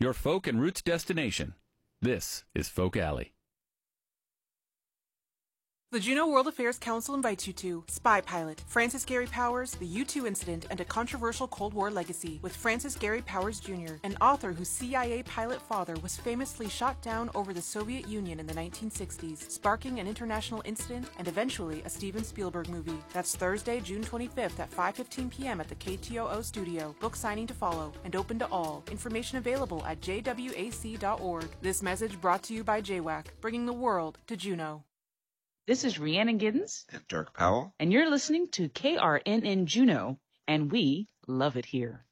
your folk and roots destination. This is Folk Alley. The Juneau World Affairs Council invites you to Spy Pilot, Francis Gary Powers, the U-2 Incident, and a Controversial Cold War Legacy with Francis Gary Powers Jr., an author whose CIA pilot father was famously shot down over the Soviet Union in the 1960s, sparking an international incident and eventually a Steven Spielberg movie. That's Thursday, June 25th at 5:15 p.m. at the KTOO studio. Book signing to follow and open to all. Information available at jwac.org. This message brought to you by JWAC, bringing the world to Juneau. This is Rhiannon Giddens. And Dirk Powell. And you're listening to KRNN Juneau, and we love it here.